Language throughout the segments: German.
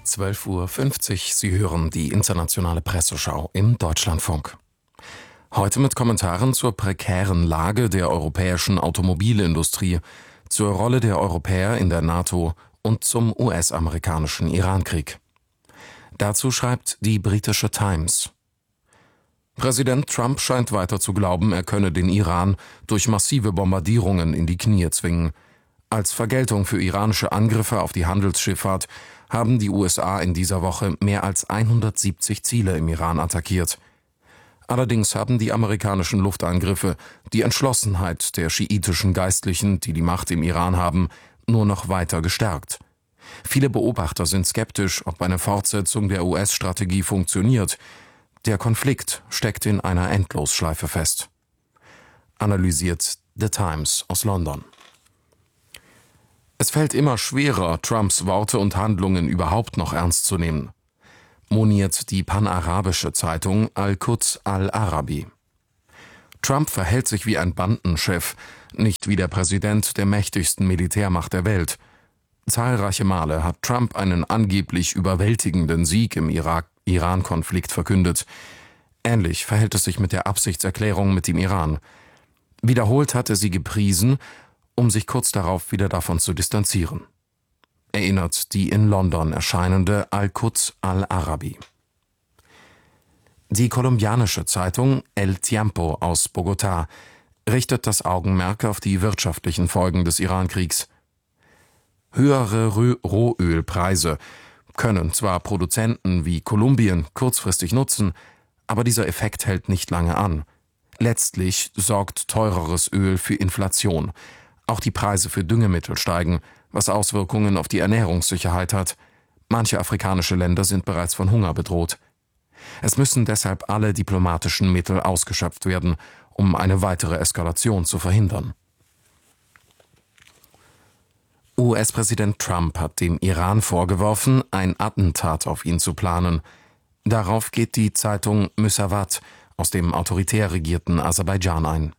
12:50 Uhr. Sie hören die internationale Presseschau im Deutschlandfunk. Heute mit Kommentaren zur prekären Lage der europäischen Automobilindustrie, zur Rolle der Europäer in der NATO und zum US-amerikanischen Irankrieg. Dazu schreibt die britische Times: Präsident Trump scheint weiter zu glauben, er könne den Iran durch massive Bombardierungen in die Knie zwingen. Als Vergeltung für iranische Angriffe auf die Handelsschifffahrt haben die USA in dieser Woche mehr als 170 Ziele im Iran attackiert. Allerdings haben die amerikanischen Luftangriffe die Entschlossenheit der schiitischen Geistlichen, die die Macht im Iran haben, nur noch weiter gestärkt. Viele Beobachter sind skeptisch, ob eine Fortsetzung der US-Strategie funktioniert. Der Konflikt steckt in einer Endlosschleife fest. Analysiert The Times aus London. Es fällt immer schwerer, Trumps Worte und Handlungen überhaupt noch ernst zu nehmen, moniert die panarabische Zeitung Al-Quds Al-Arabi. Trump verhält sich wie ein Bandenchef, nicht wie der Präsident der mächtigsten Militärmacht der Welt. Zahlreiche Male hat Trump einen angeblich überwältigenden Sieg im Iran-Konflikt verkündet. Ähnlich verhält es sich mit der Absichtserklärung mit dem Iran. Wiederholt hat er sie gepriesen, um sich kurz darauf wieder davon zu distanzieren. Erinnert die in London erscheinende Al-Quds Al-Arabi. Die kolumbianische Zeitung El Tiempo aus Bogotá richtet das Augenmerk auf die wirtschaftlichen Folgen des Irankriegs. Höhere Rohölpreise können zwar Produzenten wie Kolumbien kurzfristig nutzen, aber dieser Effekt hält nicht lange an. Letztlich sorgt teureres Öl für Inflation. Auch die Preise für Düngemittel steigen, was Auswirkungen auf die Ernährungssicherheit hat. Manche afrikanische Länder sind bereits von Hunger bedroht. Es müssen deshalb alle diplomatischen Mittel ausgeschöpft werden, um eine weitere Eskalation zu verhindern. US-Präsident Trump hat dem Iran vorgeworfen, ein Attentat auf ihn zu planen. Darauf geht die Zeitung Müsavat aus dem autoritär regierten Aserbaidschan ein.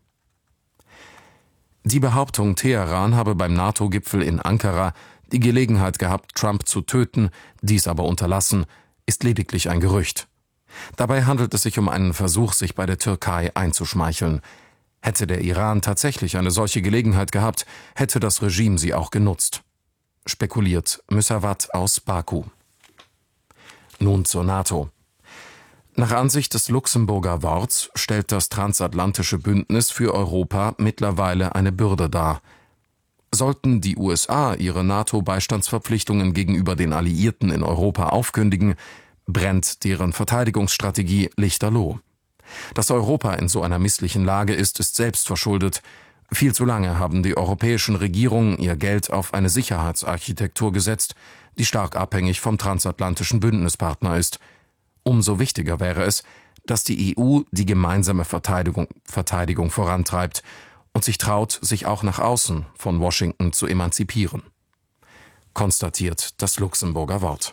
Die Behauptung, Teheran habe beim NATO-Gipfel in Ankara die Gelegenheit gehabt, Trump zu töten, dies aber unterlassen, ist lediglich ein Gerücht. Dabei handelt es sich um einen Versuch, sich bei der Türkei einzuschmeicheln. Hätte der Iran tatsächlich eine solche Gelegenheit gehabt, hätte das Regime sie auch genutzt. Spekuliert Müsavat aus Baku. Nun zur NATO. Nach Ansicht des Luxemburger Worts stellt das transatlantische Bündnis für Europa mittlerweile eine Bürde dar. Sollten die USA ihre NATO-Beistandsverpflichtungen gegenüber den Alliierten in Europa aufkündigen, brennt deren Verteidigungsstrategie lichterloh. Dass Europa in so einer misslichen Lage ist, ist selbst verschuldet. Viel zu lange haben die europäischen Regierungen ihr Geld auf eine Sicherheitsarchitektur gesetzt, die stark abhängig vom transatlantischen Bündnispartner ist. Umso wichtiger wäre es, dass die EU die gemeinsame Verteidigung vorantreibt und sich traut, sich auch nach außen von Washington zu emanzipieren. Konstatiert das Luxemburger Wort.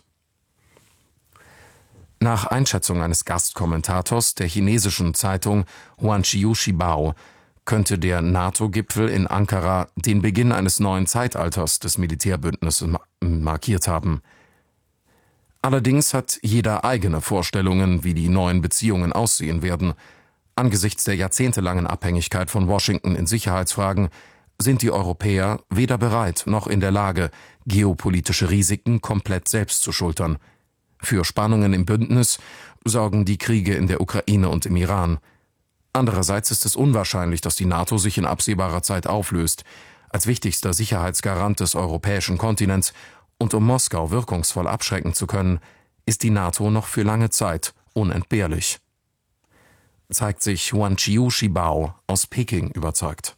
Nach Einschätzung eines Gastkommentators der chinesischen Zeitung Huanqiu Shibao könnte der NATO-Gipfel in Ankara den Beginn eines neuen Zeitalters des Militärbündnisses markiert haben. Allerdings hat jeder eigene Vorstellungen, wie die neuen Beziehungen aussehen werden. Angesichts der jahrzehntelangen Abhängigkeit von Washington in Sicherheitsfragen sind die Europäer weder bereit noch in der Lage, geopolitische Risiken komplett selbst zu schultern. Für Spannungen im Bündnis sorgen die Kriege in der Ukraine und im Iran. Andererseits ist es unwahrscheinlich, dass die NATO sich in absehbarer Zeit auflöst. Als wichtigster Sicherheitsgarant des europäischen Kontinents und um Moskau wirkungsvoll abschrecken zu können, ist die NATO noch für lange Zeit unentbehrlich. Zeigt sich Huanqiu Shibao aus Peking überzeugt.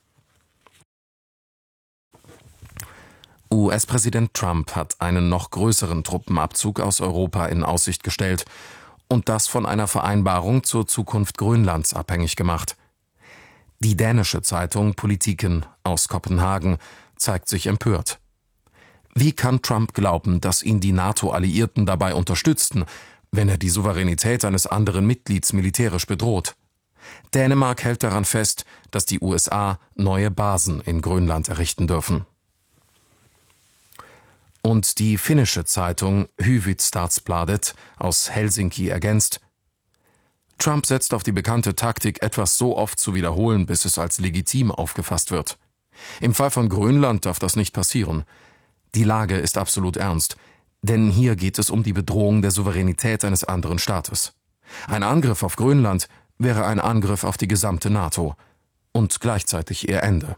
US-Präsident Trump hat einen noch größeren Truppenabzug aus Europa in Aussicht gestellt und das von einer Vereinbarung zur Zukunft Grönlands abhängig gemacht. Die dänische Zeitung Politiken aus Kopenhagen zeigt sich empört. Wie kann Trump glauben, dass ihn die NATO-Alliierten dabei unterstützten, wenn er die Souveränität eines anderen Mitglieds militärisch bedroht? Dänemark hält daran fest, dass die USA neue Basen in Grönland errichten dürfen. Und die finnische Zeitung Hufvudstadsbladet aus Helsinki ergänzt: Trump setzt auf die bekannte Taktik, etwas so oft zu wiederholen, bis es als legitim aufgefasst wird. Im Fall von Grönland darf das nicht passieren. Die Lage ist absolut ernst, denn hier geht es um die Bedrohung der Souveränität eines anderen Staates. Ein Angriff auf Grönland wäre ein Angriff auf die gesamte NATO und gleichzeitig ihr Ende.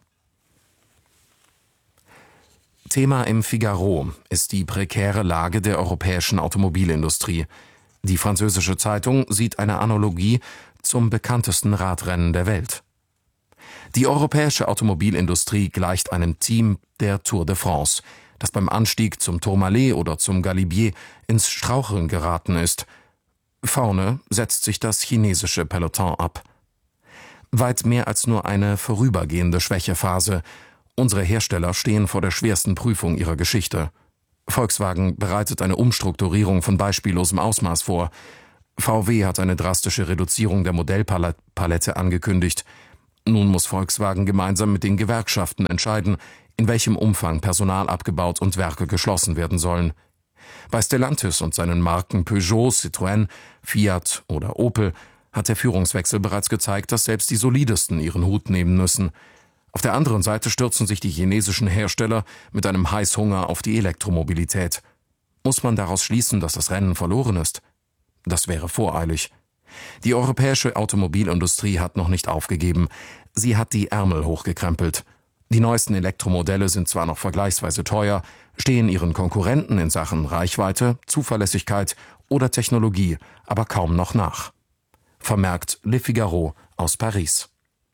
Thema im Figaro ist die prekäre Lage der europäischen Automobilindustrie. Die französische Zeitung sieht eine Analogie zum bekanntesten Radrennen der Welt. Die europäische Automobilindustrie gleicht einem Team der Tour de France, das beim Anstieg zum Tourmalet oder zum Galibier ins Straucheln geraten ist. Vorne setzt sich das chinesische Peloton ab. Weit mehr als nur eine vorübergehende Schwächephase. Unsere Hersteller stehen vor der schwersten Prüfung ihrer Geschichte. Volkswagen bereitet eine Umstrukturierung von beispiellosem Ausmaß vor. VW hat eine drastische Reduzierung der Modellpalette angekündigt. Nun muss Volkswagen gemeinsam mit den Gewerkschaften entscheiden, in welchem Umfang Personal abgebaut und Werke geschlossen werden sollen. Bei Stellantis und seinen Marken Peugeot, Citroën, Fiat oder Opel hat der Führungswechsel bereits gezeigt, dass selbst die Solidesten ihren Hut nehmen müssen. Auf der anderen Seite stürzen sich die chinesischen Hersteller mit einem Heißhunger auf die Elektromobilität. Muss man daraus schließen, dass das Rennen verloren ist? Das wäre voreilig. Die europäische Automobilindustrie hat noch nicht aufgegeben. Sie hat die Ärmel hochgekrempelt. Die neuesten Elektromodelle sind zwar noch vergleichsweise teuer, stehen ihren Konkurrenten in Sachen Reichweite, Zuverlässigkeit oder Technologie aber kaum noch nach. Vermerkt Le Figaro aus Paris.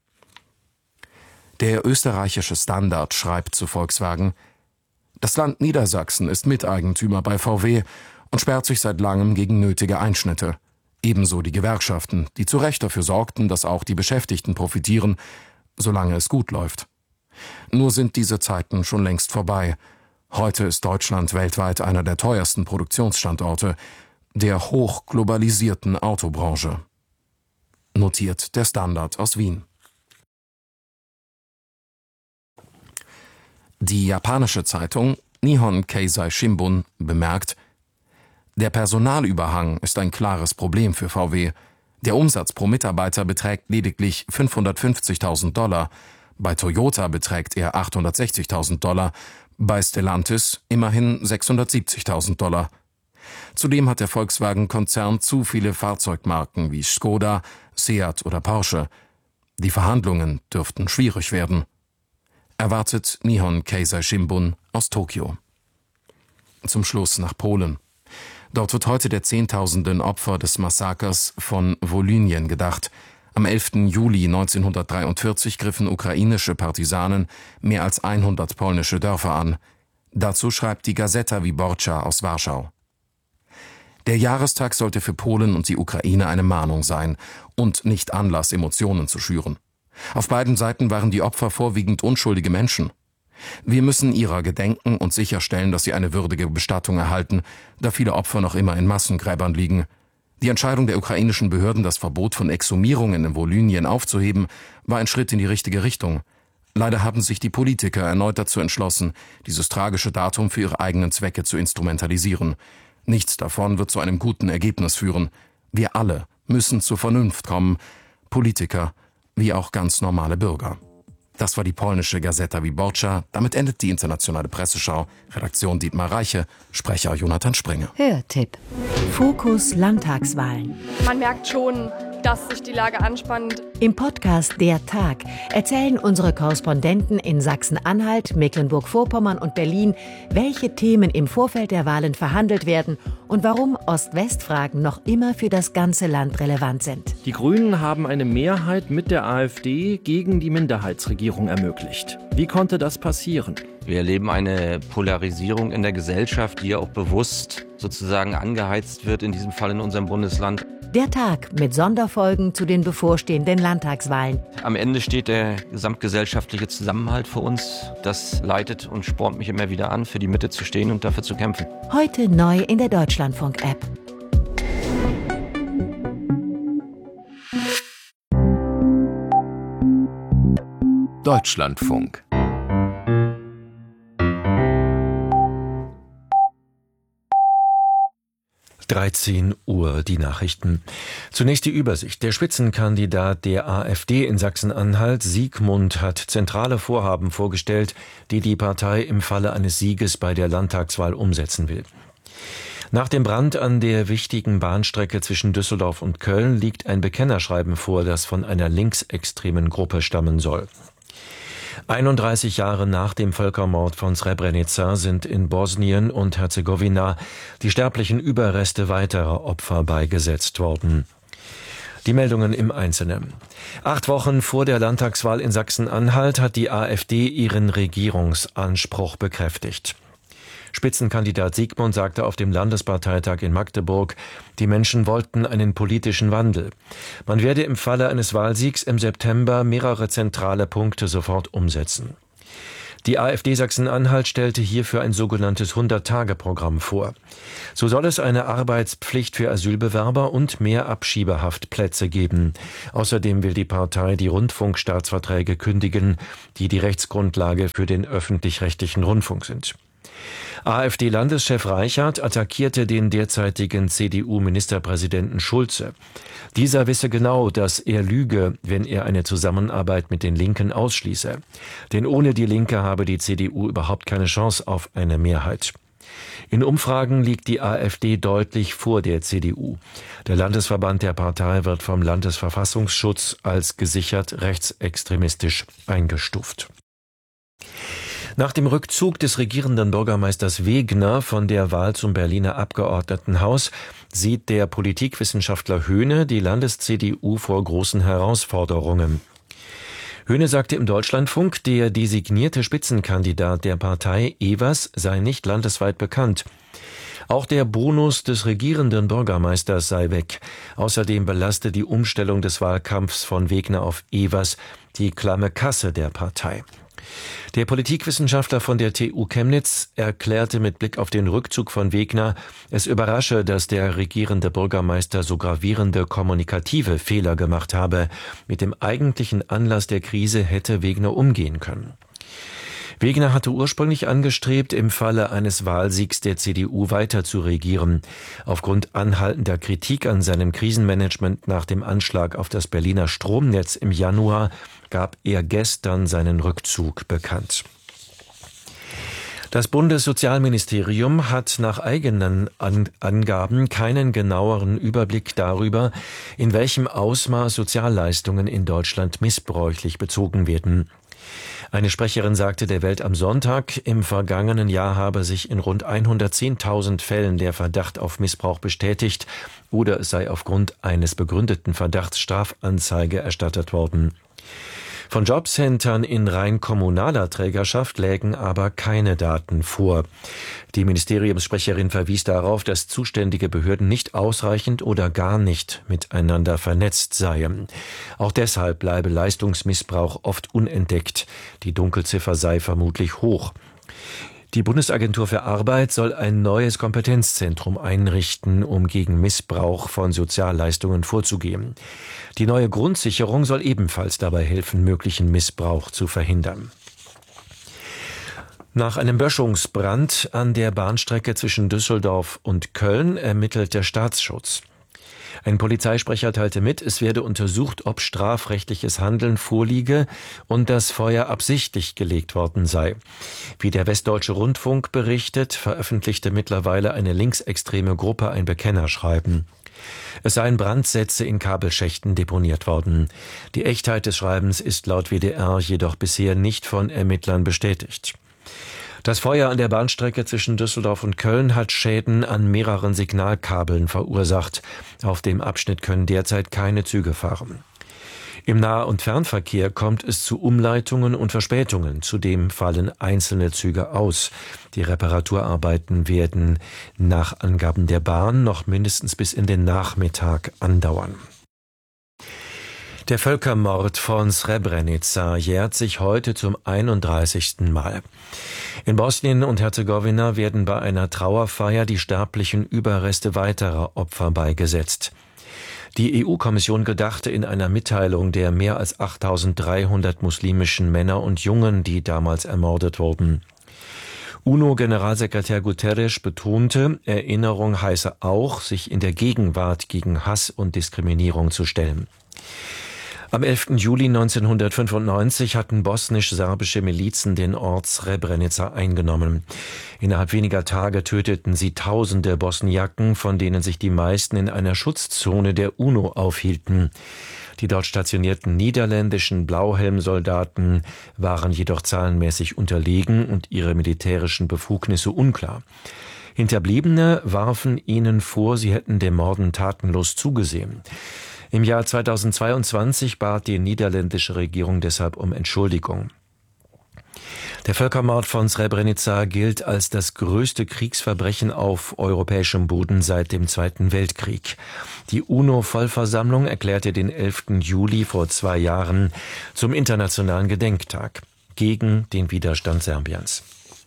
Der österreichische Standard schreibt zu Volkswagen: Das Land Niedersachsen ist Miteigentümer bei VW und sperrt sich seit langem gegen nötige Einschnitte. Ebenso die Gewerkschaften, die zu Recht dafür sorgten, dass auch die Beschäftigten profitieren, solange es gut läuft. Nur sind diese Zeiten schon längst vorbei. Heute ist Deutschland weltweit einer der teuersten Produktionsstandorte der hochglobalisierten Autobranche. Notiert der Standard aus Wien. Die japanische Zeitung Nihon Keizai Shimbun bemerkt: Der Personalüberhang ist ein klares Problem für VW. Der Umsatz pro Mitarbeiter beträgt lediglich $550.000, bei Toyota beträgt er $860.000, bei Stellantis immerhin $670.000. Zudem hat der Volkswagen-Konzern zu viele Fahrzeugmarken wie Skoda, Seat oder Porsche. Die Verhandlungen dürften schwierig werden. Erwartet Nihon Keizai Shimbun aus Tokio. Zum Schluss nach Polen. Dort wird heute der Zehntausenden Opfer des Massakers von Wolynien gedacht. Am 11. Juli 1943 griffen ukrainische Partisanen mehr als 100 polnische Dörfer an. Dazu schreibt die Gazeta Wyborcza aus Warschau. Der Jahrestag sollte für Polen und die Ukraine eine Mahnung sein und nicht Anlass, Emotionen zu schüren. Auf beiden Seiten waren die Opfer vorwiegend unschuldige Menschen. Wir müssen ihrer gedenken und sicherstellen, dass sie eine würdige Bestattung erhalten, da viele Opfer noch immer in Massengräbern liegen. Die Entscheidung der ukrainischen Behörden, das Verbot von Exhumierungen in Wolynien aufzuheben, war ein Schritt in die richtige Richtung. Leider haben sich die Politiker erneut dazu entschlossen, dieses tragische Datum für ihre eigenen Zwecke zu instrumentalisieren. Nichts davon wird zu einem guten Ergebnis führen. Wir alle müssen zur Vernunft kommen, Politiker wie auch ganz normale Bürger. Das war die polnische Gazeta Wyborcza. Damit endet die internationale Presseschau. Redaktion Dietmar Reiche, Sprecher Jonathan Sprenge. Hörtipp. Fokus Landtagswahlen. Man merkt schon, dass sich die Lage anspannt. Im Podcast Der Tag erzählen unsere Korrespondenten in Sachsen-Anhalt, Mecklenburg-Vorpommern und Berlin, welche Themen im Vorfeld der Wahlen verhandelt werden und warum Ost-West-Fragen noch immer für das ganze Land relevant sind. Die Grünen haben eine Mehrheit mit der AfD gegen die Minderheitsregierung ermöglicht. Wie konnte das passieren? Wir erleben eine Polarisierung in der Gesellschaft, die ja auch bewusst sozusagen angeheizt wird, in diesem Fall in unserem Bundesland. Der Tag mit Sonderfolgen zu den bevorstehenden Landtagswahlen. Am Ende steht der gesamtgesellschaftliche Zusammenhalt für uns. Das leitet und spornt mich immer wieder an, für die Mitte zu stehen und dafür zu kämpfen. Heute neu in der Deutschlandfunk-App. Deutschlandfunk. 13 Uhr die Nachrichten. Zunächst die Übersicht. Der Spitzenkandidat der AfD in Sachsen-Anhalt, Siegmund, hat zentrale Vorhaben vorgestellt, die die Partei im Falle eines Sieges bei der Landtagswahl umsetzen will. Nach dem Brand an der wichtigen Bahnstrecke zwischen Düsseldorf und Köln liegt ein Bekennerschreiben vor, das von einer linksextremen Gruppe stammen soll. 31 Jahre nach dem Völkermord von Srebrenica sind in Bosnien und Herzegowina die sterblichen Überreste weiterer Opfer beigesetzt worden. Die Meldungen im Einzelnen. 8 Wochen vor der Landtagswahl in Sachsen-Anhalt hat die AfD ihren Regierungsanspruch bekräftigt. Spitzenkandidat Siegmund sagte auf dem Landesparteitag in Magdeburg, die Menschen wollten einen politischen Wandel. Man werde im Falle eines Wahlsiegs im September mehrere zentrale Punkte sofort umsetzen. Die AfD Sachsen-Anhalt stellte hierfür ein sogenanntes 100-Tage-Programm vor. So soll es eine Arbeitspflicht für Asylbewerber und mehr Abschiebehaftplätze geben. Außerdem will die Partei die Rundfunkstaatsverträge kündigen, die die Rechtsgrundlage für den öffentlich-rechtlichen Rundfunk sind. AfD-Landeschef Reichert attackierte den derzeitigen CDU-Ministerpräsidenten Schulze. Dieser wisse genau, dass er lüge, wenn er eine Zusammenarbeit mit den Linken ausschließe. Denn ohne die Linke habe die CDU überhaupt keine Chance auf eine Mehrheit. In Umfragen liegt die AfD deutlich vor der CDU. Der Landesverband der Partei wird vom Landesverfassungsschutz als gesichert rechtsextremistisch eingestuft. Nach dem Rückzug des regierenden Bürgermeisters Wegner von der Wahl zum Berliner Abgeordnetenhaus sieht der Politikwissenschaftler Höhne die Landes-CDU vor großen Herausforderungen. Höhne sagte im Deutschlandfunk, der designierte Spitzenkandidat der Partei, Evers, sei nicht landesweit bekannt. Auch der Bonus des regierenden Bürgermeisters sei weg. Außerdem belaste die Umstellung des Wahlkampfs von Wegner auf Evers die klamme Kasse der Partei. Der Politikwissenschaftler von der TU Chemnitz erklärte mit Blick auf den Rückzug von Wegner, es überrasche, dass der regierende Bürgermeister so gravierende kommunikative Fehler gemacht habe. Mit dem eigentlichen Anlass der Krise hätte Wegner umgehen können. Wegner hatte ursprünglich angestrebt, im Falle eines Wahlsiegs der CDU weiter zu regieren. Aufgrund anhaltender Kritik an seinem Krisenmanagement nach dem Anschlag auf das Berliner Stromnetz im Januar gab er gestern seinen Rückzug bekannt. Das Bundessozialministerium hat nach eigenen Angaben keinen genaueren Überblick darüber, in welchem Ausmaß Sozialleistungen in Deutschland missbräuchlich bezogen werden. Eine Sprecherin sagte der Welt am Sonntag, im vergangenen Jahr habe sich in rund 110.000 Fällen der Verdacht auf Missbrauch bestätigt oder es sei aufgrund eines begründeten Verdachts Strafanzeige erstattet worden. Von Jobcentern in rein kommunaler Trägerschaft lägen aber keine Daten vor. Die Ministeriumssprecherin verwies darauf, dass zuständige Behörden nicht ausreichend oder gar nicht miteinander vernetzt seien. Auch deshalb bleibe Leistungsmissbrauch oft unentdeckt. Die Dunkelziffer sei vermutlich hoch. Die Bundesagentur für Arbeit soll ein neues Kompetenzzentrum einrichten, um gegen Missbrauch von Sozialleistungen vorzugehen. Die neue Grundsicherung soll ebenfalls dabei helfen, möglichen Missbrauch zu verhindern. Nach einem Böschungsbrand an der Bahnstrecke zwischen Düsseldorf und Köln ermittelt der Staatsschutz. Ein Polizeisprecher teilte mit, es werde untersucht, ob strafrechtliches Handeln vorliege und das Feuer absichtlich gelegt worden sei. Wie der Westdeutsche Rundfunk berichtet, veröffentlichte mittlerweile eine linksextreme Gruppe ein Bekennerschreiben. Es seien Brandsätze in Kabelschächten deponiert worden. Die Echtheit des Schreibens ist laut WDR jedoch bisher nicht von Ermittlern bestätigt. Das Feuer an der Bahnstrecke zwischen Düsseldorf und Köln hat Schäden an mehreren Signalkabeln verursacht. Auf dem Abschnitt können derzeit keine Züge fahren. Im Nah- und Fernverkehr kommt es zu Umleitungen und Verspätungen. Zudem fallen einzelne Züge aus. Die Reparaturarbeiten werden nach Angaben der Bahn noch mindestens bis in den Nachmittag andauern. Der Völkermord von Srebrenica jährt sich heute zum 31. Mal. In Bosnien und Herzegowina werden bei einer Trauerfeier die sterblichen Überreste weiterer Opfer beigesetzt. Die EU-Kommission gedachte in einer Mitteilung der mehr als 8.300 muslimischen Männer und Jungen, die damals ermordet wurden. UNO-Generalsekretär Guterres betonte, Erinnerung heiße auch, sich in der Gegenwart gegen Hass und Diskriminierung zu stellen. Am 11. Juli 1995 hatten bosnisch-serbische Milizen den Ort Srebrenica eingenommen. Innerhalb weniger Tage töteten sie Tausende Bosniaken, von denen sich die meisten in einer Schutzzone der UNO aufhielten. Die dort stationierten niederländischen Blauhelmsoldaten waren jedoch zahlenmäßig unterlegen und ihre militärischen Befugnisse unklar. Hinterbliebene warfen ihnen vor, sie hätten dem Morden tatenlos zugesehen. Im Jahr 2022 bat die niederländische Regierung deshalb um Entschuldigung. Der Völkermord von Srebrenica gilt als das größte Kriegsverbrechen auf europäischem Boden seit dem Zweiten Weltkrieg. Die UNO-Vollversammlung erklärte den 11. Juli vor 2 Jahren zum Internationalen Gedenktag gegen den Widerstand Serbiens.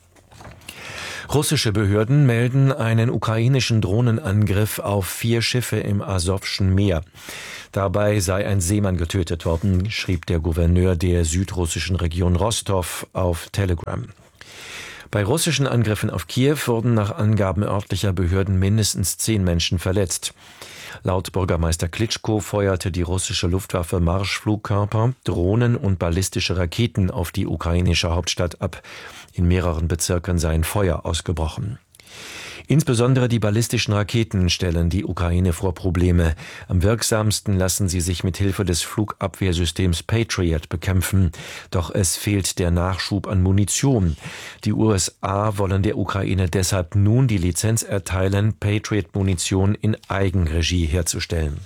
Russische Behörden melden einen ukrainischen Drohnenangriff auf 4 Schiffe im Asowschen Meer. Dabei sei ein Seemann getötet worden, schrieb der Gouverneur der südrussischen Region Rostov auf Telegram. Bei russischen Angriffen auf Kiew wurden nach Angaben örtlicher Behörden mindestens 10 Menschen verletzt. Laut Bürgermeister Klitschko feuerte die russische Luftwaffe Marschflugkörper, Drohnen und ballistische Raketen auf die ukrainische Hauptstadt ab. In mehreren Bezirken seien Feuer ausgebrochen. Insbesondere die ballistischen Raketen stellen die Ukraine vor Probleme. Am wirksamsten lassen sie sich mit Hilfe des Flugabwehrsystems Patriot bekämpfen. Doch es fehlt der Nachschub an Munition. Die USA wollen der Ukraine deshalb nun die Lizenz erteilen, Patriot-Munition in Eigenregie herzustellen.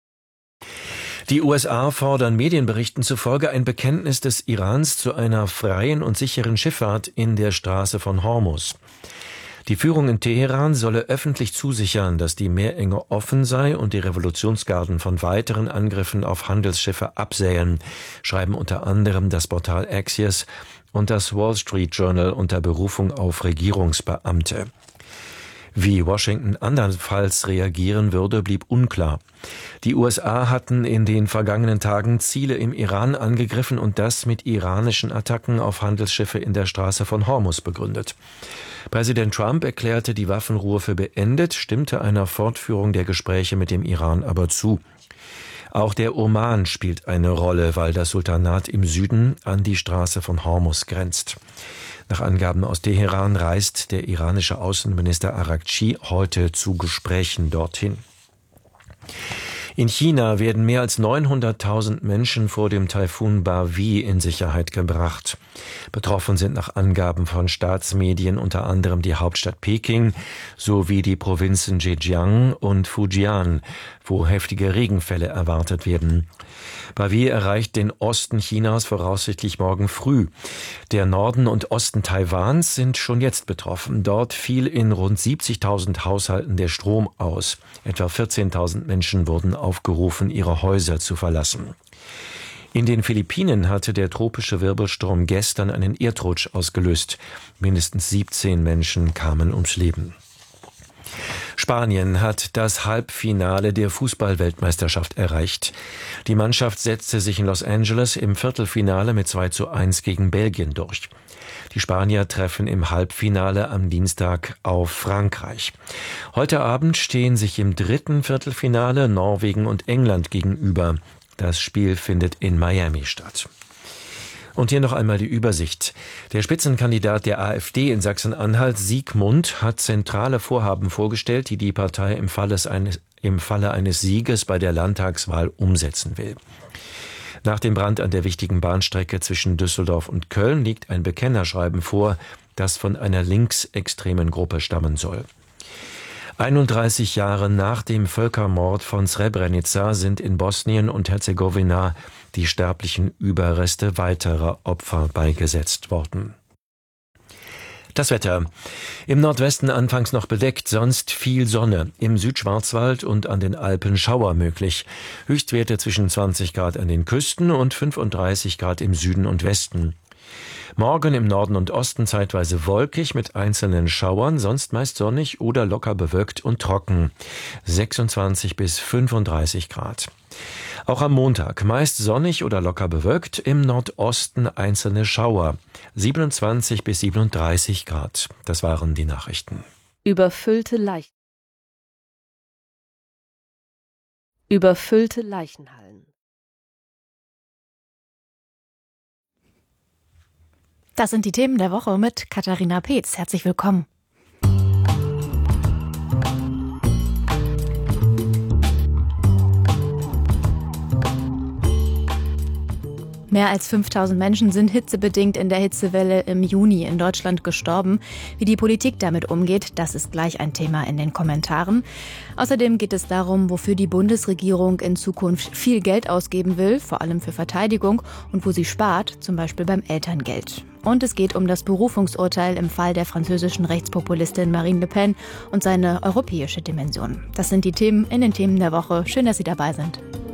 Die USA fordern Medienberichten zufolge ein Bekenntnis des Irans zu einer freien und sicheren Schifffahrt in der Straße von Hormuz. Die Führung in Teheran solle öffentlich zusichern, dass die Meerenge offen sei und die Revolutionsgarden von weiteren Angriffen auf Handelsschiffe absähen, schreiben unter anderem das Portal Axios und das Wall Street Journal unter Berufung auf Regierungsbeamte. Wie Washington andernfalls reagieren würde, blieb unklar. Die USA hatten in den vergangenen Tagen Ziele im Iran angegriffen und das mit iranischen Attacken auf Handelsschiffe in der Straße von Hormuz begründet. Präsident Trump erklärte die Waffenruhe für beendet, stimmte einer Fortführung der Gespräche mit dem Iran aber zu. Auch der Oman spielt eine Rolle, weil das Sultanat im Süden an die Straße von Hormuz grenzt. Nach Angaben aus Teheran reist der iranische Außenminister Araghchi heute zu Gesprächen dorthin. In China werden mehr als 900.000 Menschen vor dem Taifun Baoyi in Sicherheit gebracht. Betroffen sind nach Angaben von Staatsmedien unter anderem die Hauptstadt Peking sowie die Provinzen Zhejiang und Fujian, wo heftige Regenfälle erwartet werden. Baoyi erreicht den Osten Chinas voraussichtlich morgen früh. Der Norden und Osten Taiwans sind schon jetzt betroffen. Dort fiel in rund 70.000 Haushalten der Strom aus. Etwa 14.000 Menschen wurden aufgerufen, ihre Häuser zu verlassen. In den Philippinen hatte der tropische Wirbelsturm gestern einen Erdrutsch ausgelöst. Mindestens 17 Menschen kamen ums Leben. Spanien hat das Halbfinale der Fußball-Weltmeisterschaft erreicht. Die Mannschaft setzte sich in Los Angeles im Viertelfinale mit 2:1 gegen Belgien durch. Die Spanier treffen im Halbfinale am Dienstag auf Frankreich. Heute Abend stehen sich im dritten Viertelfinale Norwegen und England gegenüber. Das Spiel findet in Miami statt. Und hier noch einmal die Übersicht. Der Spitzenkandidat der AfD in Sachsen-Anhalt, Siegmund, hat zentrale Vorhaben vorgestellt, die die Partei im Falle eines Sieges bei der Landtagswahl umsetzen will. Nach dem Brand an der wichtigen Bahnstrecke zwischen Düsseldorf und Köln liegt ein Bekennerschreiben vor, das von einer linksextremen Gruppe stammen soll. 31 Jahre nach dem Völkermord von Srebrenica sind in Bosnien und Herzegowina die sterblichen Überreste weiterer Opfer beigesetzt worden. Das Wetter. Im Nordwesten anfangs noch bedeckt, sonst viel Sonne. Im Südschwarzwald und an den Alpen Schauer möglich. Höchstwerte zwischen 20 Grad an den Küsten und 35 Grad im Süden und Westen. Morgen im Norden und Osten zeitweise wolkig mit einzelnen Schauern, sonst meist sonnig oder locker bewölkt und trocken. 26 bis 35 Grad. Auch am Montag meist sonnig oder locker bewölkt, im Nordosten einzelne Schauer. 27 bis 37 Grad. Das waren die Nachrichten. Überfüllte Leichenhallen. Das sind die Themen der Woche mit Katharina Peetz. Herzlich willkommen. Mehr als 5000 Menschen sind hitzebedingt in der Hitzewelle im Juni in Deutschland gestorben. Wie die Politik damit umgeht, das ist gleich ein Thema in den Kommentaren. Außerdem geht es darum, wofür die Bundesregierung in Zukunft viel Geld ausgeben will, vor allem für Verteidigung, und wo sie spart, zum Beispiel beim Elterngeld. Und es geht um das Berufungsurteil im Fall der französischen Rechtspopulistin Marine Le Pen und seine europäische Dimension. Das sind die Themen in den Themen der Woche. Schön, dass Sie dabei sind.